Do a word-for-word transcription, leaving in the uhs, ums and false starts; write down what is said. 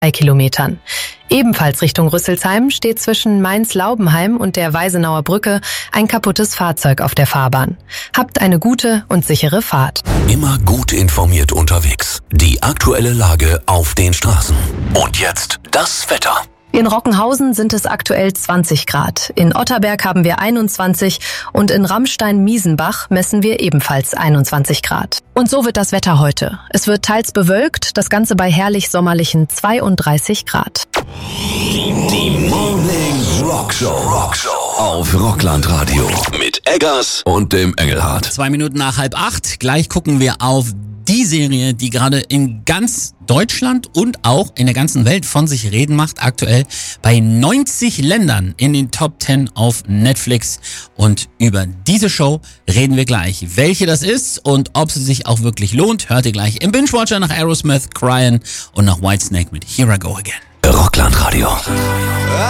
Kilometern. Ebenfalls Richtung Rüsselsheim steht zwischen Mainz-Laubenheim und der Weisenauer Brücke ein kaputtes Fahrzeug auf der Fahrbahn. Habt eine gute und sichere Fahrt. Immer gut informiert unterwegs. Die aktuelle Lage auf den Straßen. Und jetzt das Wetter. In Rockenhausen sind es aktuell zwanzig Grad. In Otterberg haben wir einundzwanzig und in Ramstein-Miesenbach messen wir ebenfalls einundzwanzig Grad. Und so wird das Wetter heute. Es wird teils bewölkt, das Ganze bei herrlich sommerlichen zweiunddreißig Grad. Die Morning Rockshow. Rockshow auf Rockland-Radio mit Eggers und dem Engelhardt. Zwei Minuten nach halb acht. Gleich gucken wir auf die Serie, die gerade in ganz Deutschland und auch in der ganzen Welt von sich reden macht, aktuell bei neunzig Ländern in den Top zehn auf Netflix. Und über diese Show reden wir gleich. Welche das ist und ob sie sich auch wirklich lohnt, hört ihr gleich im Binge-Watcher nach Aerosmith, Cryin' und nach Whitesnake mit Here I Go Again. Rockland-Radio.